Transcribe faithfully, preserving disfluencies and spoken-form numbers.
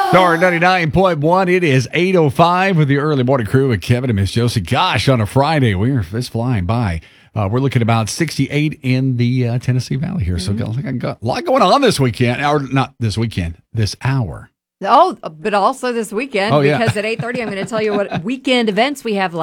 Star ninety-nine point one. It is eight oh five with the early morning crew with Kevin and Miss Josie. Gosh, on a Friday, we're it's flying by. Uh, we're looking at about sixty-eight in the uh, Tennessee Valley here. So mm-hmm. I got a lot going on this weekend. Or not this weekend, this hour. Oh, but also this weekend. Oh, yeah. Because at eight thirty, I'm going to tell you what weekend events we have